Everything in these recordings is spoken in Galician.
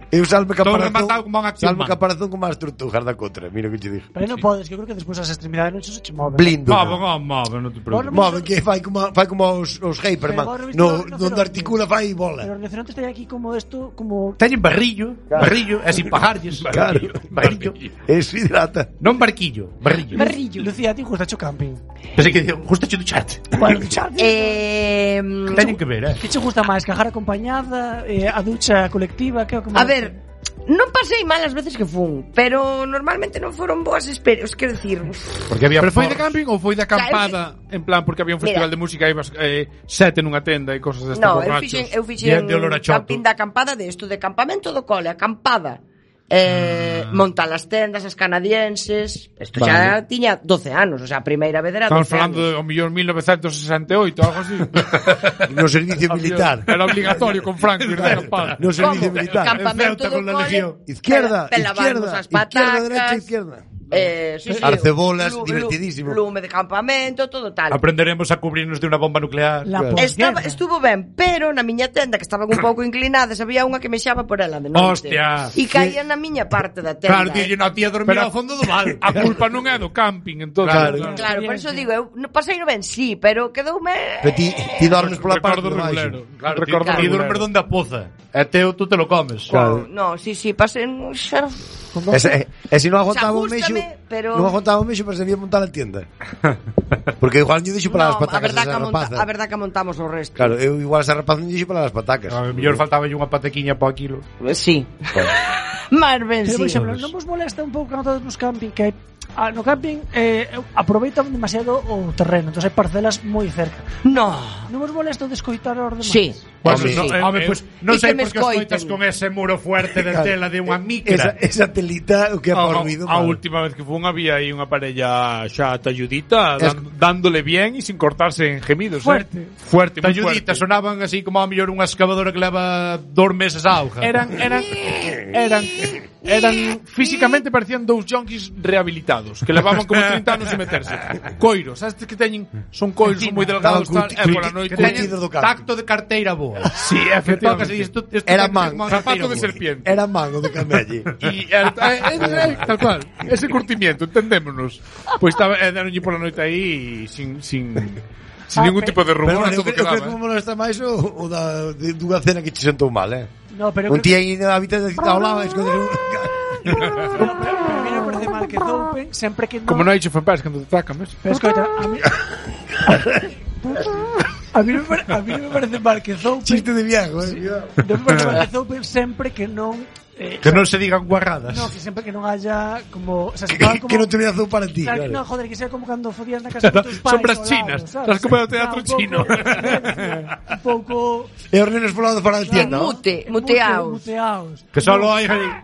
Eu salme caparazón como as tortugas da contra. Mira o que te digo. Pero non podes, que eu creo que despois as extremidades non se moven. Blindo. Move, non te preocupes. Move, que fai como os Hyperman. Non articula, fai bola. Pero os rinocerontes teñen aquí como isto, como... Teñen barrillo, e sin pajarlles. Barrillo. Eso hidrata. Non barrillo. Lucía, a ti gusta o camping? Pensei que gusta che ducharte. Bueno, ducharte. Teñen que ver, Que che gusta máis, cajar acompañada, a ducha colectiva, que é o que A ver, non pasei mal as veces que fun, pero normalmente non foron boas experiencias, quero dicir. Porque había Pero foi de camping ou foi de acampada? En plan, porque había un festival de música e ibas 7 nunha tenda e cosas destas borrachos. Eu fixen camping da acampada de isto, de campamento do cole, acampada. Montar as tendas, as canadienses. Isto xa tiña 12 anos, o sea, a primeira vez era 12 anos. Estamos falando do millón 1968, algo así. No servicio militar. Era obligatorio con Franklin de acampada. No servicio militar. Campamento do cole. Izquierda, derecha, izquierda. Sí, arcebolas, divertidísimo. Lume de campamento, todo tal. Aprenderemos a cubrirnos de unha bomba nuclear. Estuvo ben, pero na miña tenda, que estaban un pouco inclinadas, había unha que mexaba por ela de noite. Hostia. E caía na miña parte da tenda. Claro, tío, a tía dormía ao fondo do val. A culpa non é do camping, entón. Claro, por iso digo, eu pasei no ben, sí, pero quedoume... Pero ti dormes pola parte do baixo. Claro, ti dormes donde a poza. E tú te lo comes. No, sí, pasei... E se non aguantaba o mexo, pero... non aguantaba o mexo, pero se debía montar a tienda. Porque igual non dixo para as patacas esa rapaza. A verdad que montamos o resto. Claro, eu igual esa rapaza non dixo para as patacas. A mellor faltaba unha patequiña po quilo. Sí. Mas ben, sí. Por exemplo, non vos molesta un pouco cando nos camping que no camping aproveitan demasiado o terreno, entón hai parcelas moi cerca. Non vos molesta o descoitar os demais? Sí. Home, pues non sei por que escoitas con ese muro fuerte de tela de unha micra. Esa telita o que ha por ruido. A última vez que fun había aí unha parella xa talludita dándole bien e sin cortarse en gemidos. Fuerte, talludita, sonaban así como a mellor unha excavadora que leva 2 meses a auga. Eran físicamente parecían 2 junkies rehabilitados que levaban como 30 anos sin meterse. Coiros, sabes que teñen son coiros moi delgados tal, e pola noite teñen tacto de carteira boa. Sí, efectivamente. Era man, zapato de serpiente. Era man o de camelle. E tal cual, ese curtimiento, entendémonos. Pois estaba daronlle pola noite aí sin ningún tipo de rumor. Pero eu creo que me molesta máis o da dunha cena que te sentou mal, No, pero un tía aí na habitación ao lado escoller pero a mí me parece mal que zoupen sempre que non... Como no hai Age of Empires cando te atacan, ves? Pero escoita, a mí me parece mal que zoupen... Chiste de viejo, Non me parece mal que zoupen sempre que non... que non se digan guarradas. No, que sempre que non haya como... O sea, como que non te voy a zoupar a ti, claro. No, joder, que sea como cando fodías na casa dos tus pais. Sombras chinas, estás como no teatro chino. Un pouco... E os nenes polados fora da tienda, ¿no? Muteaos. Que solo hai...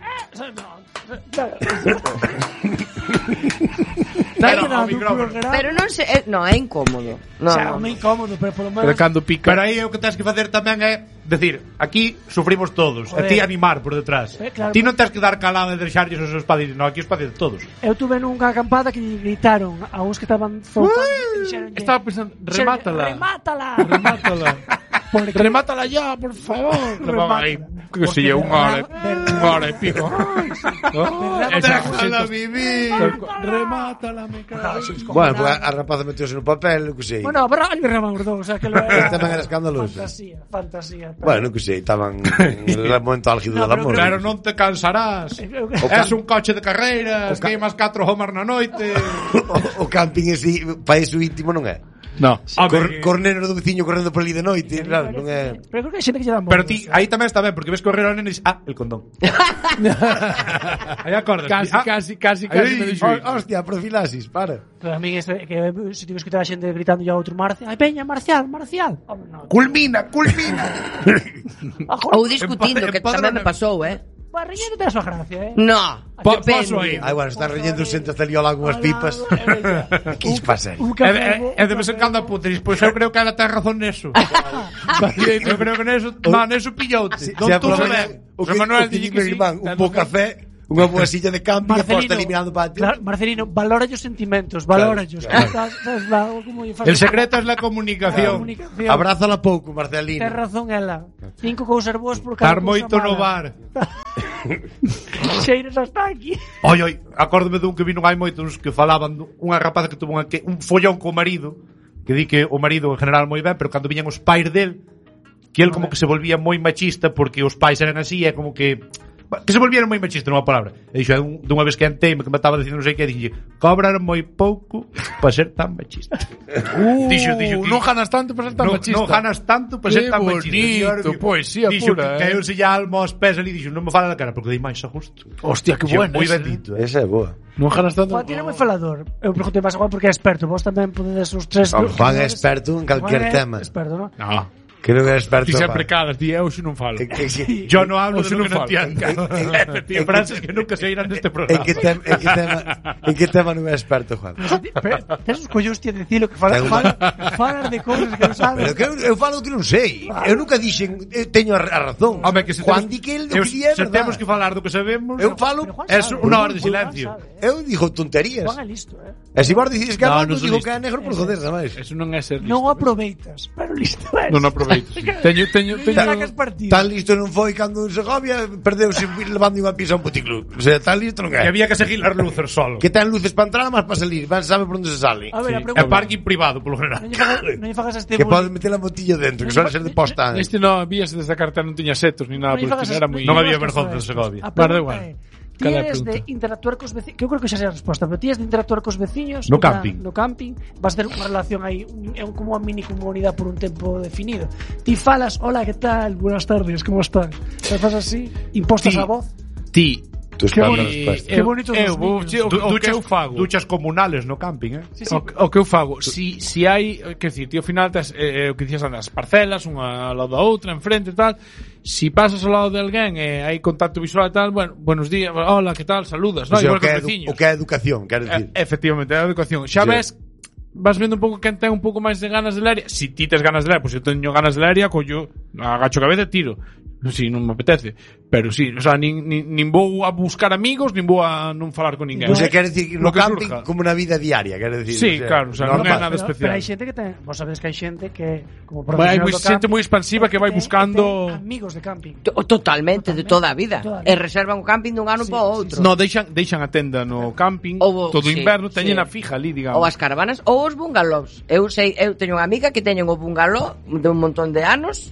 Pero non sei, no, é incómodo. O sea, é incómodo, pero polo menos... Pero aí o que tens que facer tamén é decir, aquí sufrimos todos, e ti animar por detrás. Claro, ti non tens que dar calado e deixarlles os seus padres, non, aquí os padres de todos. Eu tuve nunha acampada que gritaron a uns que estaban zoupando. Estaba pensando, remátala. Remátala ya, por favor. Que se lle unha hora e pico. Déjala vivir. Remátala, me cago. Bueno, pues a rapaza meteuse no papel, que sei. Bueno, pero ali remaban os dous, o sea que lo era... Tamén era escandaloso. Fantasía. Bueno, que sei, estaban en el momento álgido do amor. Pero non te cansarás. Es un coche de carreiras, queimas 4 homers na noite. O camping ese, para iso íntimo non é. No. Corneno do veciño correndo por ali de noite, claro, non é. Pero creo que hai xente que lle dan Pero ti, aí tamén está ben, porque ves correr ao nene e dices, el condón. Aí acordas. Casi me dixo. Hostia, profilaxis, para. Pero a mí que se tivo que escutar a xente gritando ya outro Marcial. Ai, peña, Marcial. Culmina. Ou discutindo, que tamén me pasou, Reñendo ten a súa gracia, No, paso aí. Ai, bueno, están reñendo xente hasta ali ao lago unhas pipas. Que iso pasa? E de vez en cando apuntes, pois eu creo que ela ten razón neso. Eu creo que neso pilloute. Non tú sabes. O que Manuel dixo que un bo café, unha boa silla de camping e posta eliminando patio. Claro, Marcelino, valora os sentimentos, valórallos. El secreto es la comunicación. Abrázala pouco, Marcelino. Ten razón ela. 5 cousas boas por cada cousa mala. Estar moito no bar. Xeiras hasta aquí. Oi, acórdome dun que vi non hai moitos que falaban unha rapaza que tuvo un follón co marido, que di que o marido en general moi ben, pero cando viñan os pais del, que el como que se volvía moi machista porque os pais eran así, é como que se volvieron moi machista, nunha palabra. E dixo, dunha vez que enteime que me estaba dicindo non sei que, dixo, cobraron moi pouco para ser tan machista. Dixo que non ganas tanto para ser tan machista. Non ganas tanto para ser tan machista. Bonito, poesía dixo pura. Dixo que caeuse ya almo aos pés ali, dixo, non me fala na cara porque dei máis a gusto. Hostia, que bueno. Moi ben dito. Esa é boa. Non ganas tanto. Juan tiene moi falador. Eu preguntei máis a Juan porque é experto. Vos tamén podedes os tres. Juan é experto en calquer tema. Experto, non? No. Creo que é experto. Ti sempre calas, ti eu xe non falo. Yo no hablo de lo que non non entiendo. En frases que nunca se irán neste programa. En que tema non é experto, Juan? Tes os collóns ti a dicilo que falas de cousas que non sabes. Pero que eu falo que non sei. Eu nunca dixen, teño a razón. Home, que se Juan di que el do que di é se verdade. temos que falar do que sabemos. Eu falo, é unha hora de silencio. Eu digo tonterías. Juan é listo, E se vos dices que é No, blanco, non son digo listo. que é negro por joder, ademais. Eso non é ser listo. Non o aproveitas, pero listo é. Non aproveitas. Teño Sacas partido. Tan listo non foi cando en Segovia perdeuse levando unha pizza a un puticlub. O sea, tan listo non Que é. había que seguir as luces solo. Que ten luces para entrar, mas para salir. Van sabe por onde se sale. A ver, a É pregunta. parking privado, polo general. Non lle fagas este Que bullying. podes meter a botilla dentro, que suele ser de posta. Este non había desde a carta non tiña setos ni nada, Non lle porque fagas era moi. Non había vergonza en Segovia. A Vale, pregunta igual. é, ti Cada eres pregunta. de interactuar cos veciños, que eu creo que xa sei a resposta, pero ti eres de interactuar cos veciños No camping. No camping, vas ter unha relación aí, é como unha mini comunidade por un tempo definido. Ti falas, hola, que tal? Buenas tardes, como están? Te faz así, impostas a voz. Ti. Tu Qué espalda bonito. resposta. Qué bonito dos Eu, niños. o que eu fago. Duchas comunales no camping, Sí, sí. O que eu fago, si hai, que decir, ti ao final tes, o que dicías antes, as parcelas, unha ao lado da outra, enfrente e tal, si pasas ao lado de alguén e hai contacto visual e tal, bueno, buenos días, hola, que tal, saludas, O no? sea, Igual o que que é os veciños. o que é educación, quero dicir. Efectivamente, é a educación. Xa Sí. ves, vas vendo un pouco quen ten un pouco máis de ganas de ler. Si ti tes ganas de ler, pois eu teño ganas de ler, collo, agacho a cabeza e tiro. Si, non me apetece. Pero si, o sea, nin vou a buscar amigos, nin vou a non falar con ninguén. O sea, quero dicir, Lo no que camping surja. como na vida diaria, quero dicir. Sí, claro, o sea, non é normal. nada especial. Pero hai xente que ten, vos sabedes que hai xente que como Hai profesional do xente camping, moi expansiva que vai ten buscando. amigos de camping. Totalmente, de toda a vida. Toda a vida. E reservan un camping dun ano Sí, para o sí, outro. No, deixan a tenda no camping Ou- todo o sí, inverno, teñen sí. a fija ali, digamos. Ou as caravanas ou os bungalows. Eu teño unha amiga que teñen o bungalow de un montón de anos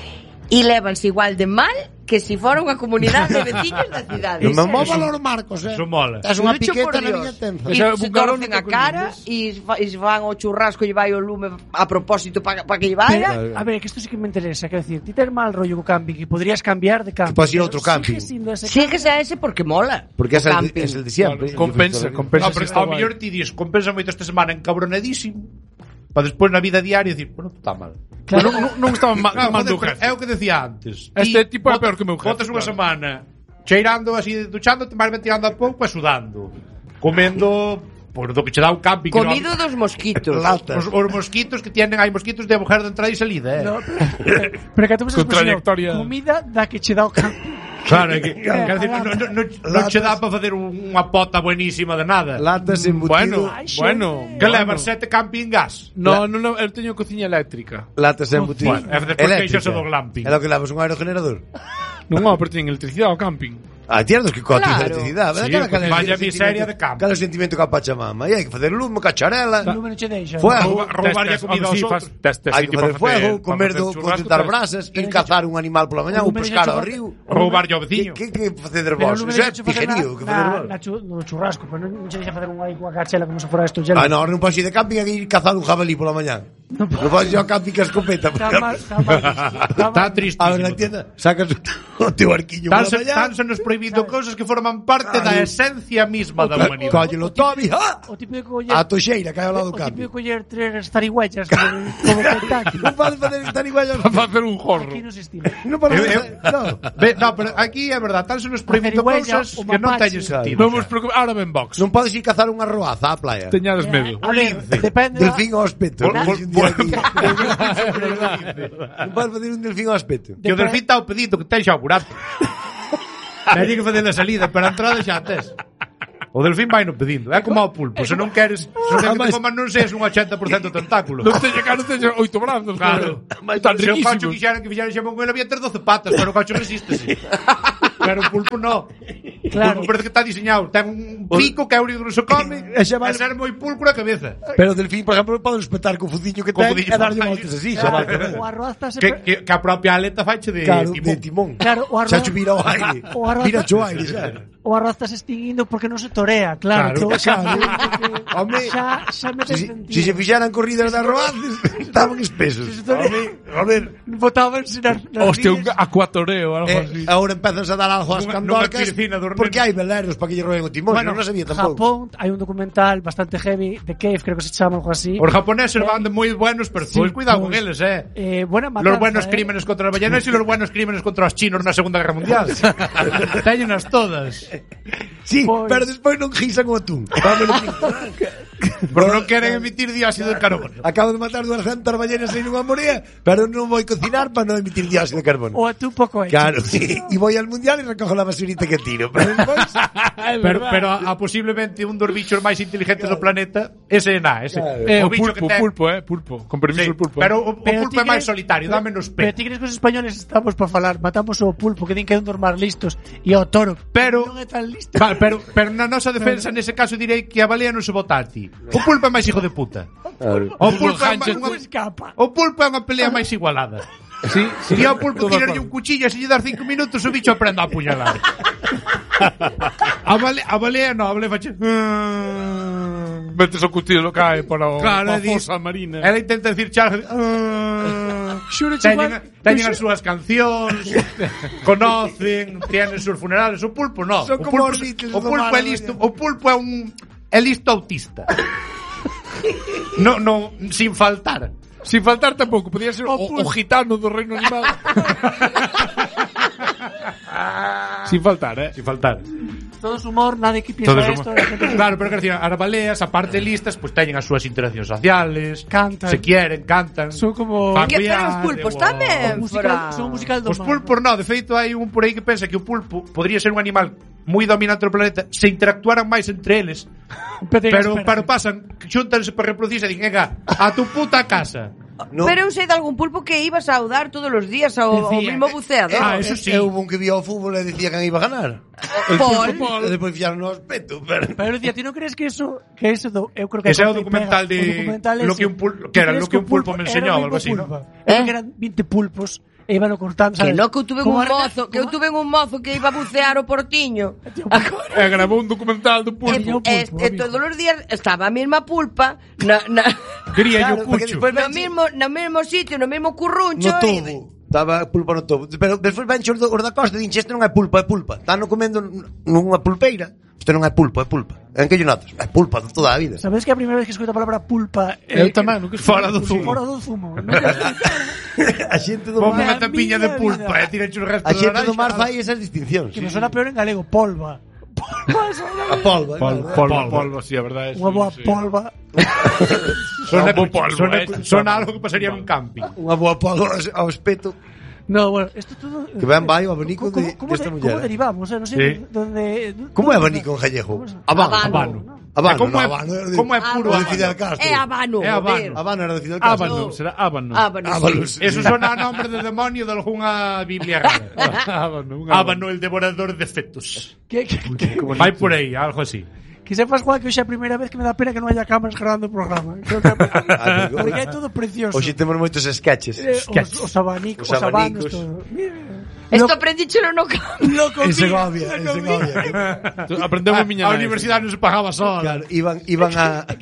e lévanse igual de mal que si fora unha comunidade de veciños da cidade. Non me mova valor Marcos, Eso mola. Es unha Dicho por piqueta na Dios. miña tenza. E Ese se bungalow torcen nunca a cara e van ao churrasco e vai o lume a propósito para que lle vaya. Pero, a ver, que isto sí que me interesa, quero decir, ti ter mal rollo co camping e podrías cambiar de camping. Que podes ir a pero outro camping. sigue siendo ese Síguese a ese porque mola. Porque o camping. es el de siempre. Compensa No, si pero está ao guai. mellor ti dis, compensa moito esta semana encabronadísimo, para despois na vida diaria decir, bueno, está mal. Claro, non estaba Claro, mando joder, pero é o que decía antes. Este Ti tipo é peor que o meu jefe, Botas unha claro. semana cheirando así, duchándote, máis ben tirando a pouco e sudando. Comendo por do que che dá o camping. Comido dos mosquitos. Os mosquitos que tienen, hai mosquitos de agujero de entrada e salida, No, pero que tú Con trayectoria. comida da que che dá o camping. Claro, é que quero dicir, non che dá para facer unha pota buenísima de nada. Latas embutido. Bueno. Que levas 7 camping gas. No, eu teño cociña eléctrica. Latas embutido. Bueno, e despois queixase do glamping. É lo que levas un aerogenerador. Non, pero teñen electricidade ao camping. Ah, tiernos que cotiza Claro. electricidade. Sí, Verdad, porque vaya miseria de campo. Cada sentimento que a Pachamama. E hai que facer lume, cacharela. O lume non che deixa. Fuego. Roubarlle a comida aos outros. Hai que facer fuego, comer contentar brasas, ir cazar un animal pola mañá ou pescar ao río. Roubarlle ao veciño. Que facer Pero vos? o lume Eso non é che facer pijerío. Que facer vos? no churrasco, pero non che deixa facer unha cachela como se fora isto gelo. Ah, no, non podes ir de camping a ir cazar un jabalí pola mañá. Non podes ir ao camping que escopeta. Está triste. A ver, na tienda, sacas o teu arquiño pola mañá. Tanse nos prohibindo cousas que forman parte da esencia misma da humanidade. Collelo, Toby, O tipo de coller a toxeira que hai ao lado do o tipo camping. de coller tres zarigüeyas como Kentucky. Non podes facer estar igual Para facer un jorro. Aquí non se estima. Non podes facer, no. No, pero aquí é verdad, tanse nos prohibindo Cerigüeya, cousas o que non mapache. teñen sentido. Non vos preocupes, ahora ven box. Non podes ir cazar unha roaza á playa. Teñades medo. A ver, depende Delfín ao aspecto. Vol- vol- Non podes facer un delfín ao aspecto. Que o delfín está o pedido que ten xa o burato. Teñen que facer a salida, pero a entrada xa tes. O delfín vai no pedindo, é como ao pulpo, se non queres, se non queres que te coman non seas un 80% tentáculo. Non teñe cara, teñe 8 brazos. Claro, Están se o cacho riquísimos. quixeran que fixeran xa con ele había ter 12 patas, pero o cacho resístese. pero o pulpo no. Claro. O pulpo parece que está diseñado. Ten un pico que é o único que non se come e ser moi pulcro a cabeza. Pero o delfín, por exemplo, pode espetar co fuciño que ten e darlle voltas así, xa vai. O arroz está Que a propia aleta faiche de Claro, timón. de timón. Claro, o arroz. Xa che vira o aire. O arroz. Vira o aire, xa. O arroz está se extinguindo porque non se torea, claro. Claro, Home, Xa mete sentido. Si se fixeran corridas de arroaces, estaban espesos. A ver, Botábanse nas Hostia, un vides. acuatoreo, algo así. agora empezas a dar algo ás Nunha candorcas piscina de hornero. porque hai veleros para que lle roen o timón, Bueno, non sabía tampouco. Japón hai un documental bastante heavy de Cave, creo que se chama algo así. Os japoneses van de moi buenos, pero Sí, cuidado con pues, eles, buena Los matanza, buenos crímenes contra las ballenas y los buenos crímenes contra los chinos na Segunda Guerra Mundial. Teñenas todas. Sí, Pois. pero despois non gisan o atún. Vámonos. Porque non queren emitir dióxido de carbono. Acabo de matar 200 ballenas en unha morea, pero non vou cocinar para non emitir dióxido de carbono. O atún pouco hecho. Claro, sí. E voy al mundial e recojo la basurita que tiro. Pero despois... Pero a posiblemente un dos bichos máis inteligentes do planeta, ese é ese. O bicho pulpo, pulpo. Con permiso Sí, el pulpo. pero o Pero pulpo ti é máis crees- solitario, dame nos Pero pé. ti crees que os españoles estamos para falar, matamos o pulpo que din que é un dos máis listos e ao toro. Pero Non é tan listo. pero na nosa defensa nese caso direi que a balea non se vota a ti. O pulpo é máis hijo de puta. O pulpo é Non escapa. O pulpo é unha pelea máis igualada. Sí, sí. E ao pulpo Todo de tirarlle un acordo. cuchillo e se lle dar 5 minutos o bicho aprende a apuñalar. A balea non, a balea fache... Metes o cuchillo lo cae para o Claro, para a di- fosa marina. Ela intenta decir charla. Xuro, chaval, Teñen as súas cancións, conocen, tienen sus funerales. O pulpo no. Son O como pulpo, os Beatles o do pulpo mar, é listo, o pulpo é listo autista. No, sin faltar. Sin faltar tampouco, podía ser o gitano do reino animal. Sin faltar, Sin faltar. todo es humor, nadie que piensa Todo es esto. humor. la gente- Claro, pero que decir, as baleas, aparte listas, pues teñen as súas interaccións sociales, Cantan. se quieren, cantan. Son como Fan Que, pero os cuidar, pulpos o- tamén, musical, son musical do Os mar. pulpos no, de feito hai un por aí que pensa que o pulpo podría ser un animal moi dominante do planeta se interactuaran máis entre eles, pero pasan, xuntanse para reproducirse e dicen, venga, a tu puta casa. No. Pero eu sei de algún pulpo que iba a saudar todos os días ao Decía, mismo buceador. eso sí. Hubo un que vio o fútbol e decía que iba a ganar. Paul. E despois fiaron no aspecto, pero... Pero decía, ti non crees que eso eu creo que Ese é o corta y documental pega. de O documental lo ese. que un pulpo- ¿Tú que era crees lo que un pulpo me era enseñó, o algo así, mismo ¿no? pulpo? Creo que eran 20 pulpos e iban cortando, Que sabes? no, que eu tuve Como un arena- mozo, que eu como- tuve un mozo que iba a bucear o portiño. Grabou un documental do pulpo. Pulpo, amigo. Todos os días estaba a mesma pulpa na Quería Claro, yo porque cucho. despois no mesmo sitio, no mesmo curruncho. No tobo. Estaba pulpa no tobo. Pero despois ven os da costa e dinche, este non é pulpa, é pulpa. Están comendo nunha pulpeira. Este non é pulpa, é pulpa. En que lle notas? É pulpa de toda a vida. Sabes que a primeira vez que escoito a palabra pulpa Eu tamén, nunca Fora do zumo. fora do zumo. A xente do Ponme mar, unha tapiña de miña pulpa vida. e tira o resto a de xente do mar naranja. fai esas distincións. Que me suena peor en galego, polva. Polva, A polva. Polvo, sí, a verdade. Unha boa polva. Sona, Son polvo, sona algo que pasaría nun camping. Unha boa polva ao espeto. No, bueno, esto todo... Que ben vai o abanico de esta muller. ¿Cómo derivamos? Non sei Sí. dónde... Como é abanico en gallego? Habano. Habano, Como no, é- Habano. como é puro de habano? Fidel Castro. É habano. É habano. joder. Habano era de Fidel Castro. Ábano, será ábano. Habano, sí. Eso sona a nombre de demonio de algunha biblia rara. Ábano, Ábano, el devorador de fetos. Que Vai por aí, algo así. sepas, Juan, que hoxe é a primeira vez que me dá pena que non haya cámaras grabando o programa. Creo que porque é todo precioso. Hoxe temos moitos sketches. Os abanicos, Os os abanos, abanicos. todo. Esto aprendíchelo no campo. Lo En Segovia, en comí. Segovia. Aprendemos miña A nai. universidade non se pagaba sola. Claro, iban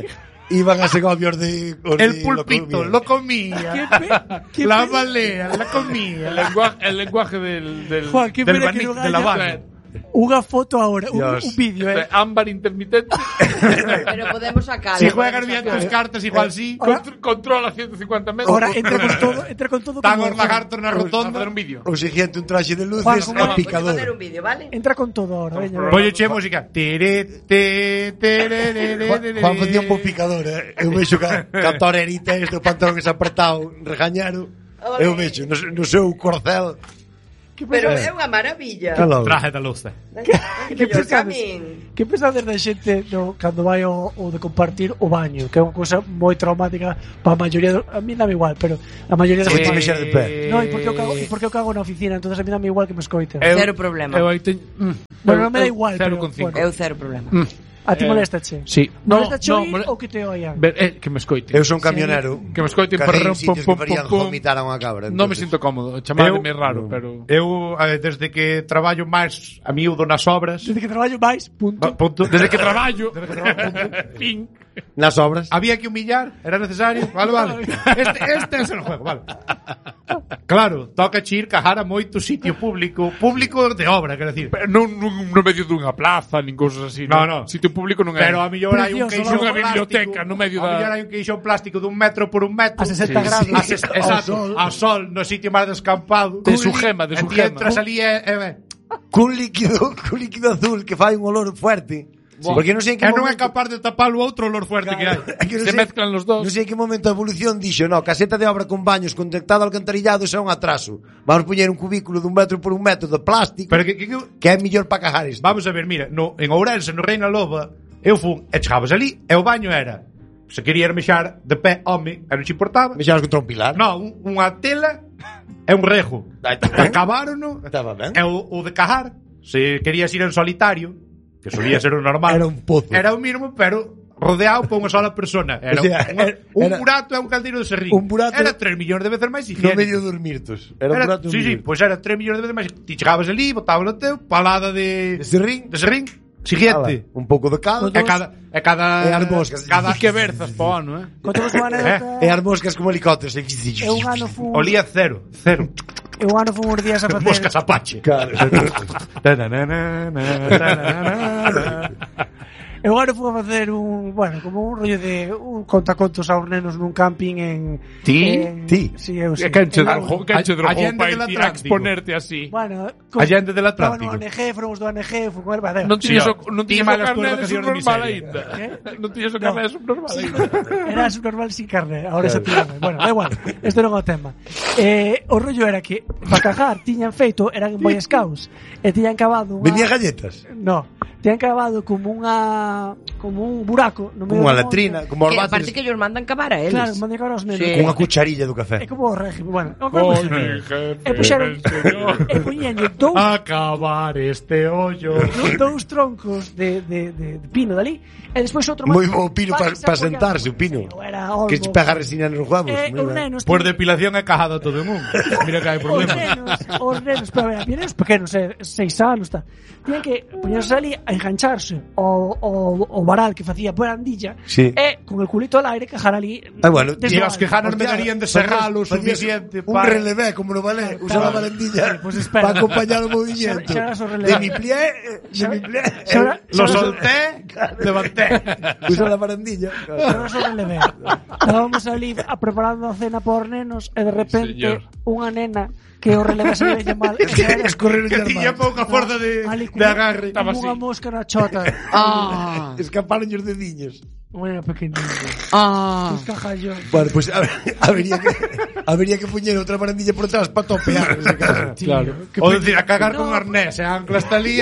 a Segovia os de... El pulpito lo comía. qué La pena. balea la comía. El lenguaje del Juan, qué Del pena que banic, non de la haya Habano. unha foto ahora, un Dios. vídeo, ámbar intermitente. Pero podemos sacar. Si juegas bien tus cartas, igual sí. Controla 150 metros. Ahora entra con todo Tan como- os lagartos na Vamos a rotonda. hacer un vídeo. O siguiente un traxe de luces Juan, e ¿cómo? Voy a picador. poner un vídeo, ¿vale? Entra con todo ahora, veña. Voy che música. Juan facía un bo picador, Eu vexo que a torerita este, o pantalón ese apretado, regañaro. Eu vexo, no seu corcel. Pero é unha maravilla. Claro. Traje da luz. Que pensades da xente cando vai o de compartir o baño, que é unha cousa moi traumática para a maioría a mí dame igual, pero a maioría da Te gente mexer de pé. no, e porque eu cago na oficina, entonces a mí dame igual que me escoiten. Cero problema. Eu aí teño... Bueno, non me dá igual, pero 0,5. Eu cero problema. a ti molestache. Sí. Molestache oír ou que te oian? Que me escoiten. Eu son camionero. Que me escoiten Casi para en sitios que farían vomitar a unha cabra. Non me entonces. sinto cómodo. Chamademe raro, pero... Eu, desde que traballo máis a miúdo nas obras... Desde que traballo máis, punto. Desde que traballo. Fin. Nas obras. Había que humillar, era necesario. Vale. Este é o juego, vale. Claro, toca ir cajar a moito sitio público de obra, quero decir. Pero non no medio dunha plaza, nin cousas así. No. Sitio público non é. Pero a mellor hai un Precioso, queixón unha biblioteca plástico, no medio a mellor da... hai un queixón plástico dun metro por un metro. A 60 grados. Exacto, a sol no sitio máis descampado. De su gema. E ti entras ali Cun líquido azul que fai un olor fuerte. Porque non sei en que non é momento... capaz de tapar o outro olor fuerte que hai. É que non Se sei- mezclan los dos. Non sei en que momento a evolución dixo, no, caseta de obra con baños conectado ao alcantarillado é un atraso. Vamos poñer un cubículo dun metro por un metro de plástico, Pero que é mellor para cajar isto. vamos a ver, mira, en Ourense, no Reina Loba, eu fun e chegabas ali e o baño era, se quería mexar de pé, home, e non te importaba. Mexamos contra un pilar. Non, unha tela e un rejo. Acabaron, Estaba ben. e o de cajar, se querías ir en solitario, que solía ser o normal. Era un pozo. Era o mismo, pero rodeado por unha sola persona. Era O sea, un era- burato e un caldeiro de serrín. Un burato- Era 3 millóns de veces máis No higiénico. medio dos mirtos. Era un prato Sí, pois era 3 millóns de veces máis. Ti chegabas ali, botabas o teu, palada de serrín. Siguiente. Un pouco de caldo. E cada E as moscas. cada Que berzas po ano, Contamos unha anécdota. E as moscas como helicópteros. Eu un ano fun olía cero. Eu un ano fun uns días a facer Moscas Apache. Claro. Eu agora fui a facer como un rollo de un contacontos aos nenos nun camping en... Ti? Sí, eu sí. Que enche drogou Allende para del ir a Atlántico. exponerte así. Bueno, Allende del estaba Atlántico. no ONG, fomos do ONG, fui con el badeo. Non tiñes Sí, non tiñes ti o malas carné de vacacións de subnormal miseria. aínda. ¿Qué? Non tiñes o No. carné de subnormal aínda. Era subnormal sin carne, ahora xa tirame. Bueno, da igual, isto non é o tema. O rollo era que, para cagar, tiñan feito, eran Boy Scouts, e tiñan cavado Vendía galletas. No, tiñan cavado como un buraco no medio Como unha do monte. letrina, como os Que aparte váteres. que ellos mandan cavar a eles. Claro, mandei cavar aos nenos. Sí. Cunha cucharilla do É café. como o régimen, bueno. E puxeron e puñenlle Acabar este hoyo. dous troncos de pino dali e despois outro Moi bo o pino para para sentarse, o pino. Era olmo. Que te pega resina nos huevos. moi os ben. nenos Por depilación é cajado todo o mundo. Mira que hai problema. os nenos, pero a ver, nenos pequenos, 6 anos, tá. Tiñan que poñerse ali a engancharse o varal que facía por andilla Sí. e con el culito al aire cajar ali. Ah, bueno, desde E o os que alto. janos me darían de serralo Facías suficiente un para... relevé como no vale, usaba la barandilla Pues espera. para acompañar o movimiento. Xa eras o relevé. De mi plié, Lo solté, levanté. usa la barandilla. Pero eso relevé. Estábamos ali a preparando a cena por nenos e de repente Señor. unha nena que o relevé se veía mal. Escorreron Que tiña pouca forza de agarre. Estaba Unha así. mosca na chota. Escaparon os dediños. Unha pequenina. Os cajallón. Bueno, pues habría que poñer outra barandilla por detrás para topear. nese caso. Claro. Ou dicir, a cagar con arnés, e ancla hasta ali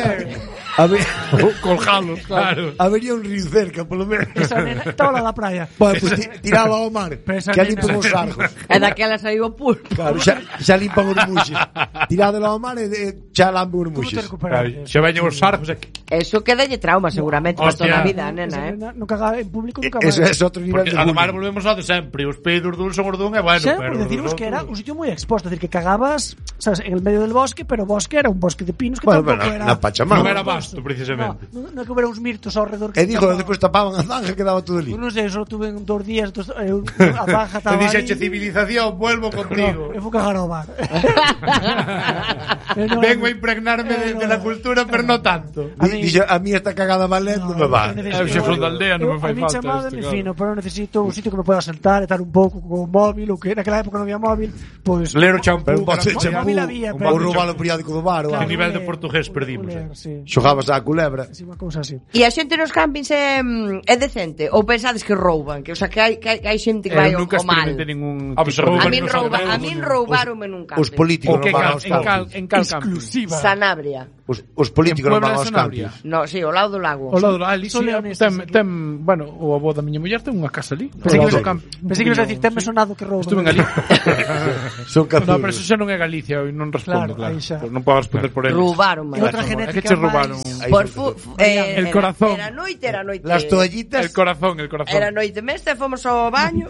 Colgalos, claro. Habría un río cerca, polo menos. Esa nena estaba lá da praia. Bueno, pues tiralo ao mar, Pero esa que nena- limpan os sargos. E daquela saiu o pulpo. Claro, xa limpan os muxes. Tirádelo ao mar e xa lampan os Como te muxes. recuperaste? Xa veñen os sargos e... Eso quedalle trauma seguramente para toda a vida, Esa nena, nena non cagaba en público nunca Eso máis. é outro nivel Porque de además bullying. volvemos ao de sempre. Os peidos dun son os dun e bueno, Xa, pero... por deciros os que era outros- un sitio moi exposto, es decir, que cagabas, sabes, en el medio del bosque, pero o bosque era un bosque de pinos que Bueno, tampouco bueno, era. na Pachamama. Non era vasto, precisamente. No que hubiera uns mirtos ao redor que E dijo, tapaban. despois tapaban a zanja e quedaba todo ali. Non sei, só tuve 2 días, a zanja Te estaba dixeche ali. civilización, vuelvo contigo. Eu fui cagar ao bar. Vengo a impregnarme de la cultura, pero no tanto. A mí esta cagada malén non me va. Eu xe fronte aldea, non me fai A mí falta chamada isto, me claro. fino, pero necesito un sitio que me pueda sentar, estar un pouco con o móvil, ou que naquela época non había móvil, pois Ler o champú. Pero un bote de Móvil champú, había, ou pero- roubar o periódico do bar, ou Que algo. nivel de portugués perdimos, sí. Xogabas á culebra. Sí, unha cousa así. E a xente nos campings é decente? Ou pensades que rouban? Que, o sea, que hai xente que vai Eu ao nunca ao mal? experimentei ningún Ah, pues tipo de- rouban A min nos roubaronme alrededores. nun camping. Os políticos O que non van cal, aos en cal, campings. en cal camping? Exclusiva. Sanabria. Os políticos non En van Puebla aos de Sanabria. campings. No, sí, ao lado do lago. O lado do ali, Son sí, leoneses ten, aquí. bueno, o avó da miña muller ten unha casa ali. Pensei que Ao lado ibas do campo. Pensei que ibas a decir, tenme sonado que rouban. Estuve en Galicia. Son No, pero eso cazurros. xa non é Galicia, eu non respondo, Claro, claro. aí xa. Pues non podo responder por eles. Roubaron, E outra É genética que che roubaron máis- Aí Por son El corazón. Era noite. Las toallitas. el corazón. Era noite mesta, fomos ao baño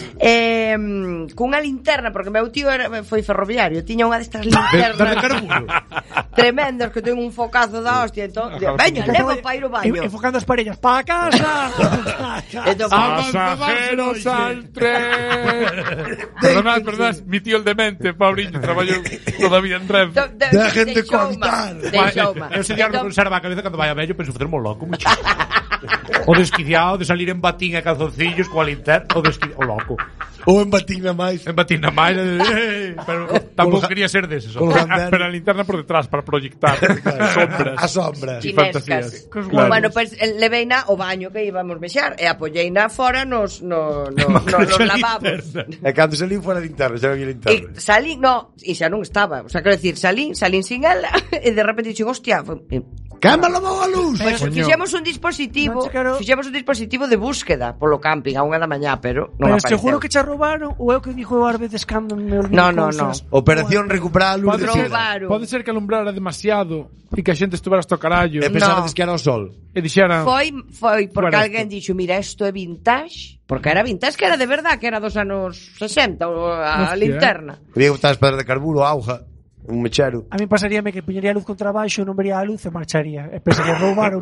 cunha linterna, porque meu tío foi ferroviario, tiña unha destas linternas de carburo. tremendas que ten un focazo da hostia, entón, veña, leva para ir ao baño. Enfocando as parellas, pa casa. Entón, Pasajeros al tren. Perdonad, mi tío el demente, Paulinho, traballou todavía en Renfe. Dejen de contar. Eu se diarme con a cabeza cando vai a vello, penso facermo loco, mucho. O desquiciado de salir en batín e calzoncillos coa linterna, o loco. Ou en batina máis. En batín na máis, pero tampouco quería ser deses. Con los andares. Pero a linterna por detrás para proyectar sombras. A sombra. Sí. chinescas. fantasías. Claro. Bueno, pues leveina ao baño que íbamos mexar e apoyeina fora nos lavabos. E cando salín fora de interna, xa había linterna. E salín, no, e xa non estaba. O sea, quero decir, salín sin ela e de repente dixen, hostia, Cama lavou a luz. pues Coño. fixemos un dispositivo, Non che quero- de búsqueda polo camping a 1 da mañá, pero non Pero apareceu. seguro que che roubaron ou é o que dixo ás veces cando me olvido No. cousas. Operación recuperar a luz de Pode ser, seda. Roubaron. pode ser que alumbrara demasiado e que a xente estuvera hasta o carallo E pensabades que era o sol. e dixeran Foi porque Bueno, alguén dixo, mira, isto é vintage, porque era vintage, que era de verdad, que era dos anos 60 a Hostia. linterna. Podía botar as pedras de carburo, auga, un mechero. A mí pasaríame que puñería a luz contra baixo, non vería a luz e marcharía. E pensaría, roubaron.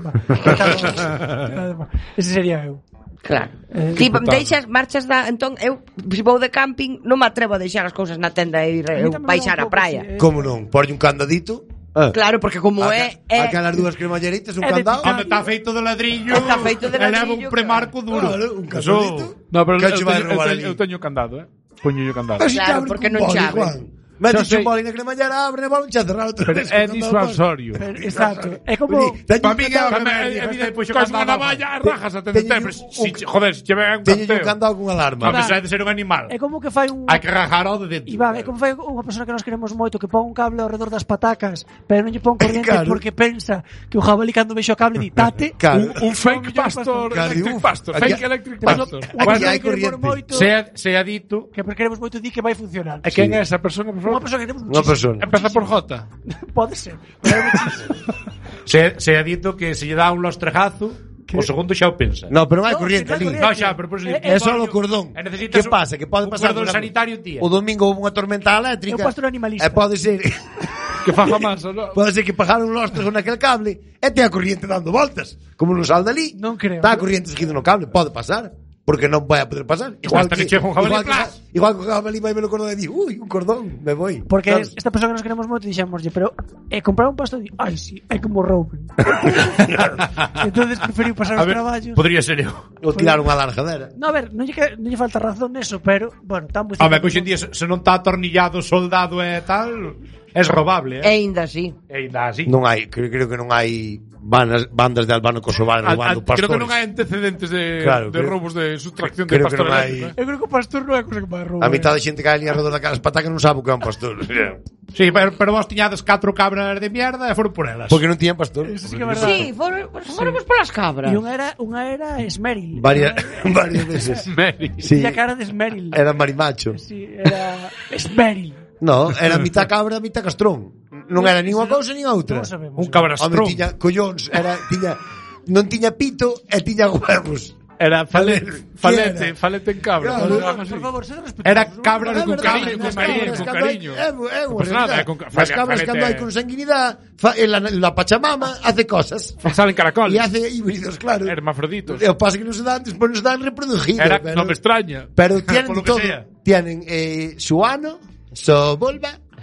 Ese sería eu. Claro. Tipo, Deixas, marchas da... Entón, eu, se vou de camping, non me atrevo a deixar as cousas na tenda e ir A mí eu tamén me dá baixar un a pouco praia. así, Como non? Porlle un candadito. Claro, porque como Aquelas dúas cremalleritas, un É de candado. picar. Onde está feito de ladrillo, Está feito de e leva ladrillo, un premarco duro. Claro, un Eso- candadito. No, pero Que che vai roubar ali? eu teño candado, Poño yo candado. Pero si Claro, te abre porque cun non boli, che abre. Juan. Metes Xa sei. un boli na cremallera, abre, volve a cerrar outra Pero vez. é disuasorio. Pero, exacto. É como... Pa mí que é o remedio. A mí despois o Cos unha candado. navalla arrajas a Teño tender. Joder, se che ven un Teño un canteo. candado con A alarma. pesar de ser un animal. É como que fai un... Hai que rajar ao de dentro. Iván, é como fai unha persona que nos queremos moito que pon un cable ao redor das patacas, pero non lle pon corriente Claro. porque pensa que o jabalí cando vexo o cable di tate. Claro. Un fake pastor, Claro, electric uf, pastor, aquí- fake electric aquí- pastor. aquí Bueno, hai que queremos corriente. moito, Sea dito, que queremos moito di que vai funcionar. E quen é esa persona, por Unha favor? persona que queremos Unha muchísimo. persona. Empeza por J. Pode ser. Pero é muchísimo. sea dito que se lle dá un lostregazo, o segundo xa o pensa. No, pero non hai No, corriente que non ali. hai No, xa, pero por eso É só o cordón. E necesitas Que pasa? Que pode un pasar cordón por sanitario, tía. O domingo houve unha tormenta eléctrica. É o pastor animalista. E pode ser Que faja más, ¿no? pode ser que pajaron un lóstrego naquel cable e te a corriente dando voltas. Como non sal dali. Non creo. Está a corriente seguindo no cable, pode pasar. Porque non vai a poder pasar. Hasta que chega un jabalí, plas. igual que o jabalí vai ver o cordón e di, ui, un cordón, me voy. Porque Sabes? esta persona que nos queremos moito dixémoslle, pero comprar un pastor di, ai, sí, é como rouben. Entonces preferiu pasar A os ver, traballos. podría ser eu. Ou tirar unha largadera. No, a ver, non lle falta razón neso, pero, bueno, está moi Home, que hoxe en día se non está atornillado, soldado e tal, é robable, E ainda así. E ainda así. Non hai, creo que non hai bandas de Albano Kosovar roubando pastores. Creo que non hai antecedentes de Claro, de creo- robos de sustracción creo de que pastor non hai- eléctrico. Eu creo que o pastor non é cosa que vai roubar. A mitad de xente que hai ali alrededor daquelas patacas non sabe o que é un pastor. Sí, pero vos tiñades 4 cabras de mierda e foron por elas. Porque non tiñan pastor. Eso sí que é verdade. Sí, fóramos polas cabras. E unha era Esmeril. Varias veces. Mary. Sí, E a cara de Esmeril. era marimacho. Sí, era Esmeril. No, era mitad cabra, mitad castrón. Non era nin unha cousa nin outra. Non sabemos. Un cabrastrón. Home, tiña collóns, non tiña pito e tiña huevos. Era ¿Quién falete era? en cabra. Claro. algo así. Por favor, sed respetuosos. Era ¿no? cabra É con verdade, cariño, con nas cariño, cabras, con cando cariño. hai- Pues nada, Las cabras cando hai consanguinidade, la Pachamama hace cosas. Salen caracoles. E hace híbridos, claro. Hermafroditos. O pasa que non se dan, despois non se dan reproducidos. Era, pero, no me extraña. pero tienen Por lo de que todo. sea. Tienen su ano, su vulva,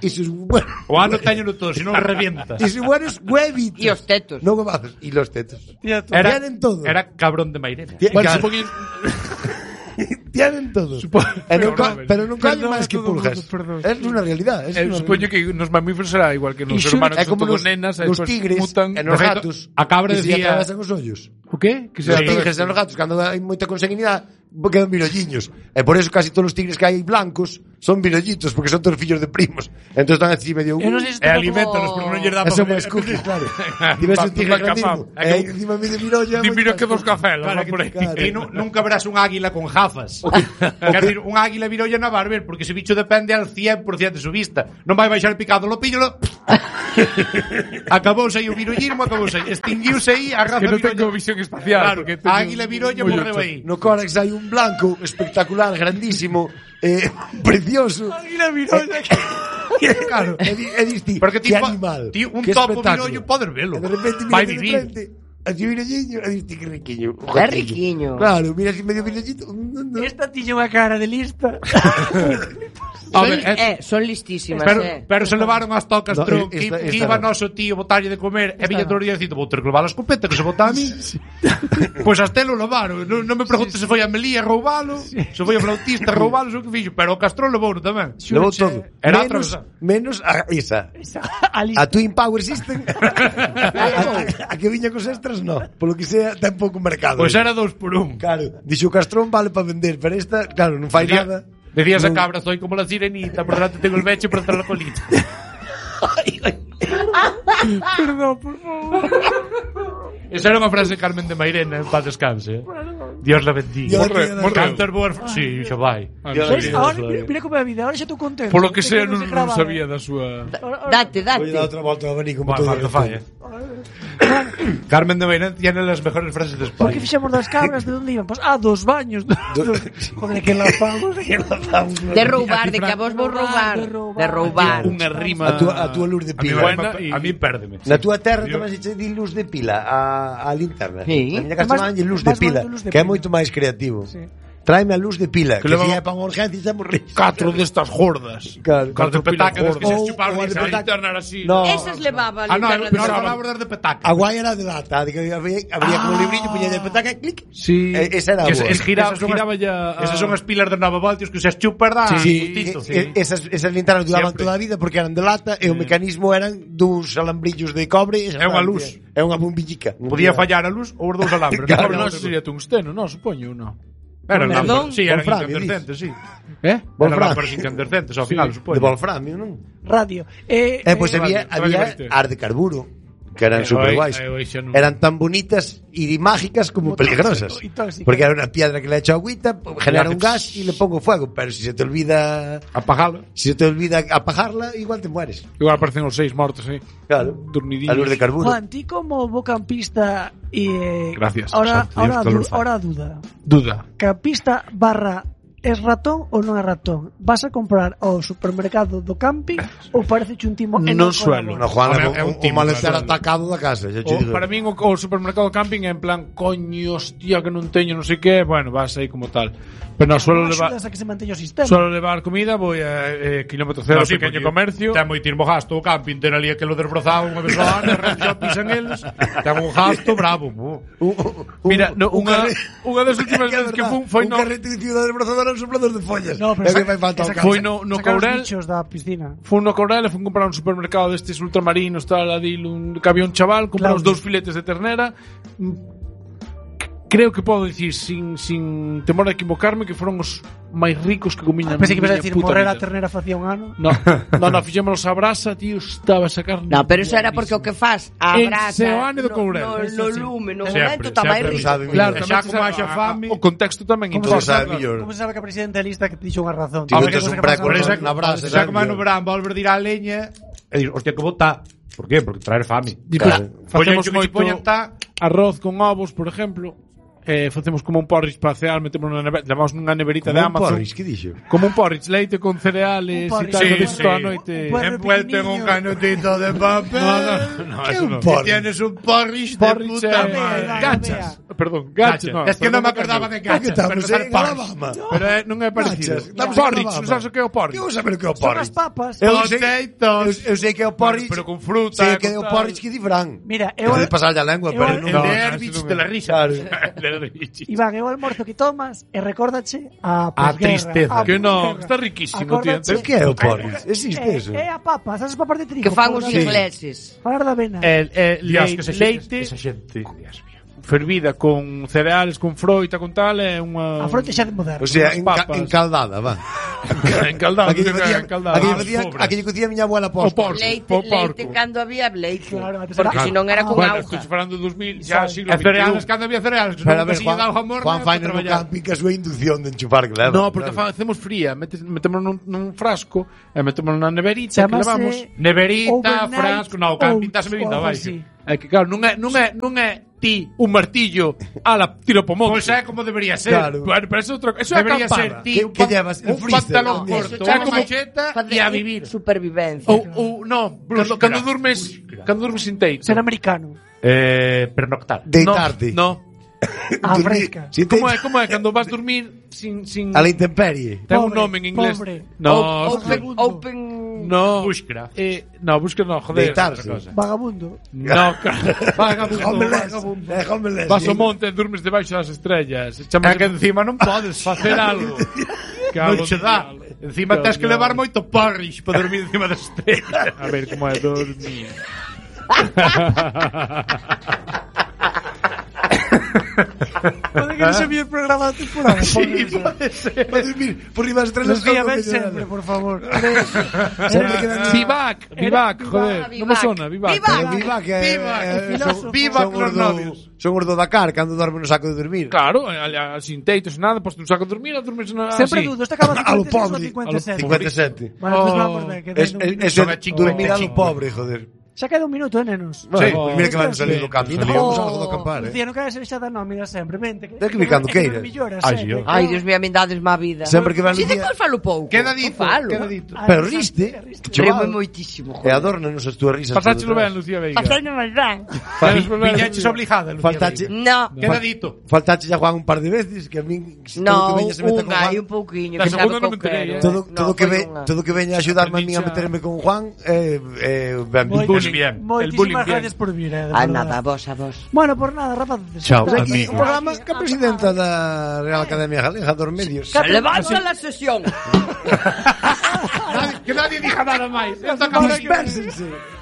E sus buenos... O ano teño todo, se non revientas. E sus buenos huevitos. E os tetos. Non huevazos. E los tetos. Tienen todo. Era cabrón de Mairena. Bueno, Claro. supongo que... Tienen todo. Pero non coño máis que pulgas. É unha realidade. supoño que nos mamíferos será igual que nos seres humanos, É que son como todos nos nenas, e nos despois tigres mutan. e nos De feito, gatos. a cabra que se decía- atravesan os ollos. O qué? Que Os se tigres e os gatos, cando hai moita consanguinidade, quedan virolliños. E por eso casi todos os tigres que hai blancos son virollitos, porque son todos fillos de primos. Entón están así medio... Eu non sei se E aliméntanos, porque non lle dá Eso para máis cookies, claro. Tivese un tigre grandísimo. E aí encima medio virolla... Di, mira que dos cafés, Claro, va por aí. claro. E nunca verás un águila con gafas. Quer dizer, un águila virolla non vai ver, porque ese bicho depende al 100% de su vista. Non vai baixar picado, lo pillo, acabouse aí o virollismo, acabouse aí. Extinguiuse aí a raza Que non virolla. tengo visión espacial. Claro, porque teño a águila virolla moi morreu ocho. aí. No Corax hai un blanco espectacular, grandísimo, precioso. Águila virolla. Claro, e diste, Porque que animal. ti un que topo espectáculo. virollo podes velo. E de repente vai mira de vivir. frente, así virolliño, e diste que riquiño. É riquiño. Claro, mira así medio virollito. Esta tiña unha cara de lista. A Son, ver, son listísimas, pero se levaron as tocas No, tron esta que iba no. noso tío botalle de comer e viña todo o día dicindo vou ter que levar a escopeta que se bota a mí. Pois hasta lo levaron. Non me preguntes se foi a Melía roubalo, se foi a flautista roubalo, o que fixo, pero o Castrón levou tamén. Levou todo. Era Menos a esa. A lista. A Twin Power System. a que viña cos extras, no. Polo que sea, ten pouco mercado. Pois era 2 por 1. Claro, dixo o Castrón vale para vender, pero esta, claro, non fai nada. Decías a Non- cabra, soy como la sirenita, por delante tengo el becho y por detrás la colita. Perdón, por favor. Esa era unha frase de Carmen de Mairena, en paz descanse. Dios la bendiga. Dios la bendiga. Cantar boas... Sí, xa vai. ¿Ves? Ahora, mira como é a vida, ahora xa estou contento. Por lo que De sea, non non se grabara. sabía da súa... Date. Voy a dar outra volta ao abanico como Va, todo. falta fai, Carmen de Mairena tiene las mejores frases de Por que España. fixemos das cabras de onde iban? Pois, dos baños. Joder, que lanzamos. De roubar, de que a vos vou roubar. De roubar. Unha rima... A túa luz de A mí, pila. Buena a mí pérdeme. Na túa terra tamén se che di luz de pila a linterna. Sí. Na miña casa Máis- chamaban luz de máis pila, bonito luz de que é pila. moito máis creativo. Sí. Tráeme a luz de pila, que leva- se é para unha urgencia e xa morri. 4 destas gordas. Claro. Con de petaca, das que se Ou- chuparon ou y de se petaca. linterna era así. No. Esas levaba Ah, no, linterna de no, sol. falaba de petaca. A guai era de lata, de que habría como un librillo, puña de petaca, clic. Sí. Esa era a Que boa. giraba ya... Esas son as pilas de 9 voltios que se as chupas da Sí, gustito. esas linternas duraban Siempre. toda a vida porque eran de lata e o mecanismo eran dous alambrillos de cobre. É unha luz. É unha bombillica. Podía fallar a luz ou os dous alambres. Claro, No, eso sería tungsteno, no, supoño, no. Eran Perdón. lámparas, sí, eran Wolframio, incandescentes, sí. Eh? Eran Wolframio. lámparas incandescentes ao final, De supoño. wolframio, non? Radio. Pois había vale. as de carburo, que eran super guais. xa non. Eran tan bonitas y mágicas como peligrosas. y tóxicas. Porque era una piedra que le echo agüita, genera un gas y le pongo fuego. Pero si se te olvida Apagalo. apagarla, igual te mueres. Igual aparecen os 6 mortos aí. Claro. Dormidillos. A luz de carburo. Juan, ti como bocampista y Gracias, ahora, Santi, Dios te lo sabe. ahora duda. Duda. Campista barra es ratón ou non é ratón? Vas a comprar ao supermercado do camping ou parece un timo e Non suelo. No, Juan, Hombre, é un un timo, maleter claro. atacado da casa. Ya te digo. Para min o supermercado camping é en plan coño, hostia, que non teño non sei que, bueno, vas aí como tal. Pero non suelo levar a que se manteña o sistema. suelo levar comida, voy a kilómetro cero, sí, pequeño porque comercio. Ten moitismo gasto o camping, ten ali aquilo desbrozado unha vez ao ano, xa pisan eles. Ten un gasto bravo. Mira, no, unha das últimas Que é veces que verdad, foi un no carrete de ciudad desbrozadora e un soplador de follas. No, pero É que fai falta ao foi campo. no sacar os Courel. bichos da piscina. Fui no Courel e fui comprar un supermercado destes ultramarinos, tal, adil, que había un chaval, comprar Claudio. os 2 filetes de ternera. Creo que podo dicir sin temor a equivocarme que foron os máis ricos que comín na Pensei que ibas a miña decir puta morrer a vida. ternera facía un ano. No, fixémonos a brasa, tío, estaba esa carne. No, pero eso era porque o que faz a En brasa Seoane do Courel. no lume, no Sempre, momento está máis sempre rico. sabe Claro, Claro, xa tamén como se haxa sabe- fame. O contexto tamén Como Todo se sabe sabe mellor. Como se sabe que a presidente da lista que te dixo unha razón? Ti A botas ver, que un cosa que braco pasa Por agora. esa, na brasa, xa como sabe no mellor. verán, volver de ir á leña e dir, hostia, que bota. Por qué? Porque traer fame. Despois Claro. facemos Poñen que moito poñen ta, arroz con ovos, por exemplo. facemos como un porridge para cear, metemos nunha neverita, levamos nunha neverita de Como un Amazon. porridge, que dixo? Como un porridge, leite con cereales Un e porridge. tal, Sí, sí, sí. toda a noite. Un puerro Envuelto en un pequeniño. canutito de papel. No, eso no. Y tienes un porridge de Porridge puta é madre. gachas. Perdón, gachas, no. Es que non me acordaba de Que gachas. estamos pero en porridge. Alabama. Pero non é parecido. Gachas, estamos en Porridge, Alabama. non sabes o que é o Que porridge? vou saber o que é o Son as porridge? papas. Eu sei que é o porridge. Pero con fruta, Sei que é con o tal. porridge que di Fran. Mira, Eu de pasar a lengua, pero eu- non. No, De no, Herbich eso non de é. la risa. Iván, é o almorzo que tomas e recórdache a A posguerra. tristeza. a Que no, posguerra. está riquísimo, tío. Acórdache- Que é o porridge? Existe eso? É a papa, sabes as papas de trigo? Que fan os Falar- ingleses. Falar da avena. Dios, que Leite esa xente. Dios mío. fervida con cereales, con froita, con tal, é unha... A fronte xa de moderno. O sea, Unas papas. encaldada, va. encaldada, Aquí lle non facía, é encaldada. aquí lle Ah, facía, pobres. aquí lle cocía a miña abuela O posta. porco. Leite, po porco. leite cando había leite. Claro, antes Porque era- se non era con Bueno, auga. estou falando de 2000, ya siglo E cereales, XXI. cando había cereales. Pero a nunca ver, se lle daba Juan, amor, Juan nada, Faino para no traballar. camping que a súa inducción de enchufar que leva. No, porque claro. facemos fría, metemos nun frasco e metemos na neverita que Chamase levamos. Neverita, overnight frasco, no, camping, oats, estás bebindo ou algo abaixo. así. É que claro, non é ti un martillo ala tiro po monte. Pois é como debería ser. Claro. Pero eso é outra, eso é Debería ser acampada. ti Que llevas? El un freezer, pantalón ¿no? corto, Eso unha chamase macheta facer e a vivir. Supervivencia. Ou no, cando durmes sin teito. Ser americano. Pernoctar. Deitarte. No. A Dormir. fresca. Si te... Como é cando vas dormir sin A la intemperie. ten un Pobre, nome en inglés. pobre. No, Open. no. Búsqueda. No, búsqueda no, joder. Deitarse. outra cosa. Vagabundo. No, cara. Homeless. Homeless. Vas ao monte e durmes debaixo das estrellas. É que encima non podes facer algo. Que Non algo che dá. dial. Encima tens que levar moito porridge para dormir encima das estrellas. A ver como é dormir. Pode que non se vio o programa da temporada. Pode ser. Para dormir por riba das estrelas. Lucía, todo ven mellorado. sempre, por favor. Sempre que ven... Vivac, joder. Non me sona, Vivac. Viva, que filósofo. Viva los novios. Son os do Dakar cando dorme no saco de dormir. Claro, sin teitos, nada, posto un saco de dormir, a dormir Sempre así. dudo, esta acaba A lo 56 ou pobre. 57. 57. Bueno, pues vamos ver, que Es, den un- eso Son a é chico, dormir a lo chico. pobre, joder. Xa queda un minuto, nenos. Bueno, pues mira que van a salir do cambio. Salió. Vamos algo do acampar, Lucía, non queres ser xa da nómina sempre, vente. Ten que vir cando queiras. Ai, Dios mío, a min dades má vida. Sempre que van Si Lucía- de falo pouco. Queda dito, Non falo. queda dito. Pero riste. Rimo moitísimo. E adórnanos as túas risas. Pasáchelo ben, Lucía Veiga. Pasei non as dan. Viñaches obligada, Lucía. Faltache, Veiga. No. Queda dito. faltache ya Juan un par de veces que a min No, todo que veña se meta con unha Juan. e un pouquiño. La que segunda sabe non que me enterei, quero. Todo, No, todo, que foi ve, unha. todo que veña a axudarme a min a Dicha. meterme con Juan ben Moi- visto. bien. El bullying Moitísimas bien. gracias por vir, de Ah, verdad. nada, a vos, a vos. Bueno, por nada, rapaces. Chao. Pues aquí Amigo. un programa que a presidenta da Real Academia Galega dos Medios. Se levanta la sesión. Que nadie diga nada máis. Dispersense.